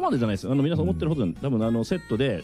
までじゃないですよ。皆さん思ってるほど多分セットで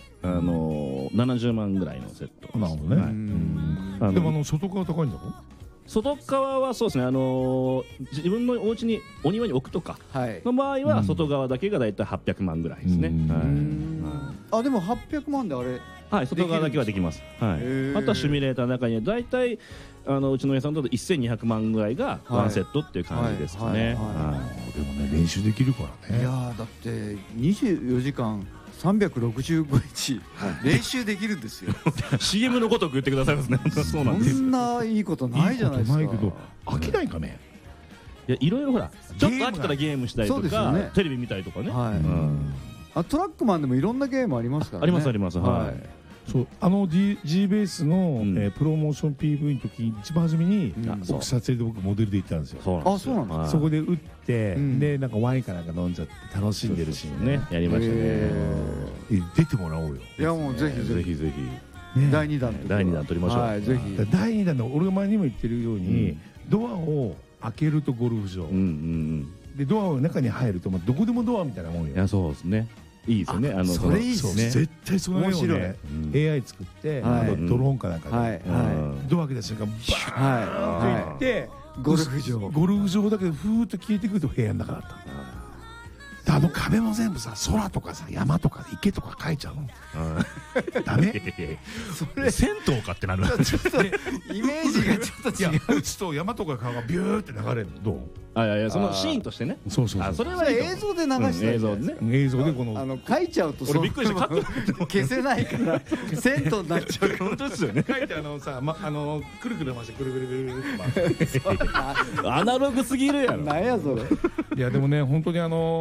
70万ぐらいのセット。 なるほどね。でも外側高いんだろ。 外側はそうですね、自分のお家にお庭に置くとかの場合は外側だけがだいたい800万ぐらいですね。 あ、でも800万であれ、 はい、外側だけはできます。はい、あとはシミュレーターの中にはだいたいうちの家さんだと1200万ぐらいがワンセットっていう感じですかね。 でもね、練習できるからね。 いやだって24時間365日練習できるんですよ。 CM のことを言ってくださいますね。そうなんです。 そんないいことないじゃないですか。 いいことないけど飽きないかね。 いや、いろいろほらちょっと飽きたらゲームしたりとかテレビ見たりとかね。 トラックマンでもいろんなゲームありますからね。 ありますあります。はい。 そう、G ベースのプロモーション PV の時一番初めに僕撮影で僕モデルで行ったんですよ。 あ、そうなんです。 そこで打ってでなんかワインかなんか飲んじゃって楽しんでるシーンねやりましたね。 出てもらおうよ。 いやもうぜひぜひぜひ第2弾取りましょう。 はい、ぜひ第2弾の俺が前にも言ってるようにドアを開けるとゴルフ場でドアを中に入るとどこでもドアみたいなもんよ。 いや、そうですね。いいですね。 それいいですね。 絶対そのようね AI 作ってドローンかなんかでドア開けた瞬間バーンといってゴルフ場だけどふーっと消えてくると部屋の中だった。壁も全部さ、空とかさ、山とか池とか描いちゃうの。ダメ？ それ銭湯かってなる。 ちょっとイメージがちょっと違う。 打つと山とか川がビューって流れるの。どう？ いやいや、そのシーンとしてね。 そうそうそう。 それは映像で流して映像でね。 映像でこの書いちゃうと俺びっくりした。 消せないから銭湯になっちゃう。 本当ですよね。 書いてさ、くるくる回してくるくるくるってアナログすぎるやろ。 なんやそれ。 いやでもね、本当に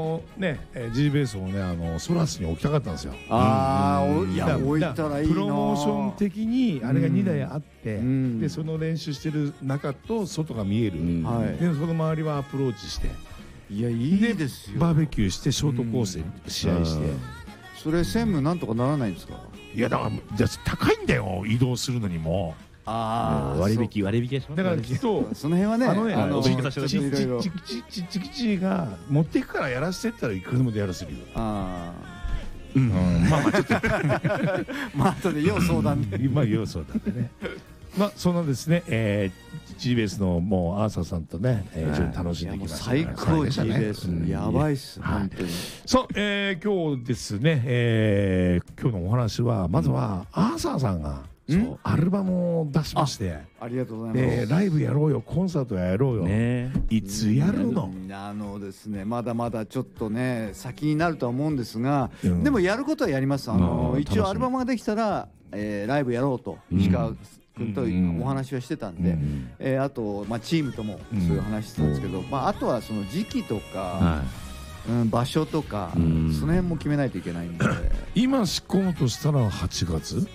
G ベースをねソラスに置きたかったんですよ。 いや置いたらいいな。 プロモーション的にあれが2台あってでその練習してる中と外が見える。でその周りはアプローチして、 いやいいですよ。 バーベキューしてショートコースで試合して。 それ専務なんとかならないんですか？ いやだからじゃ高いんだよ、移動するのにも。 割引はします。 だからきっとその辺はね、 チッチキチが持っていくからやらせてったらいくらでもやらせるよ。まあちょっとまあ後で要相談で。 要相談でね。そんなですね、G ベースのもうアーサーさんとね非常に楽しんできました。 最高 G ベースやばいっす本当に。 そう、今日ですね、今日のお話はまずはアーサーさんがアルバムを出しまして、 ありがとうございます。 ライブやろうよ、コンサートやろうよ。いつやるの？ ですね、まだまだちょっとね先になるとは思うんですが、でもやることはやります。一応アルバムができたらライブやろうと石川君とお話はしてたんで、あとチームともそういう話してたんですけど、あとはその時期とか場所とかその辺も決めないといけないんで、 今仕込むとしたら8月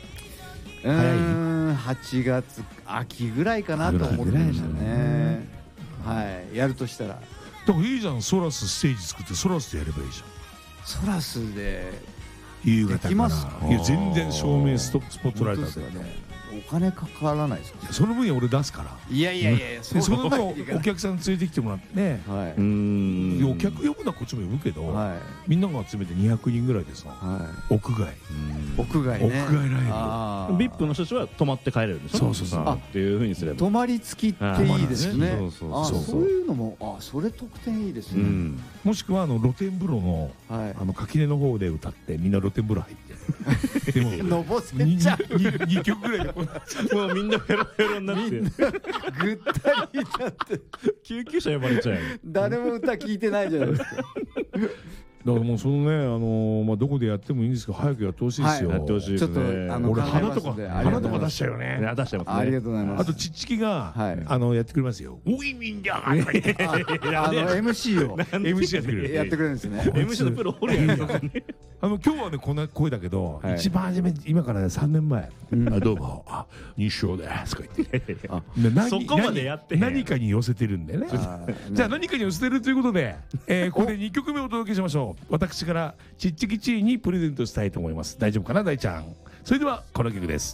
8月秋ぐらいかなと思ってましたね。はい、やるとしたら。 だからいいじゃん、ソラスステージ作ってソラスでやればいいじゃん。 ソラスで夕方から。いや全然照明スポットライトでお金かからないですか？ その分野俺出すから。 いやその分お客さん連れてきてもらってね、お客呼ぶのはこっちも呼ぶけど、みんなが集めて200人ぐらいでさ、屋外ね、 屋外ライブ。 VIP の人たちは泊まって帰れるんでしょ。そうっていうふうにすれば泊まり付きっていいですね。 そういうのもそれ特典いいですね。 もしくは露天風呂の垣根の方で歌ってみんな露天風呂入ってでものぼせちゃう 2曲ぐらいでもうみんなヘロヘロになってぐったりだって救急車呼ばれちゃう。 誰も歌聞いてないじゃないですか。 だからもうそのねどこでやってもいいんですけど早くやってほしいですよ。 やってほしいですね。 ちょっと俺花とか出しちゃうよね。 出しちゃいますね。 ありがとうございます。 あとちっちきがやってくれますよ。おいみんなとか言って MC を MC やってくれるんですね。 MC のプロおるやん。 今日はねこんな声だけど一番初め今から3年前どうも西尾ですとか言ってそこまでやって何かに寄せてるんでね。じゃあ何かに寄せてるということでここで2曲目をお届けしましょう。私からちっちきちにプレゼントしたいと思います。大丈夫かな大ちゃん。それではこの曲です。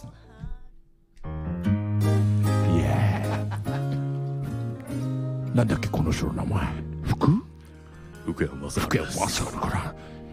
なんだっけこの人の名前。福山雅治だから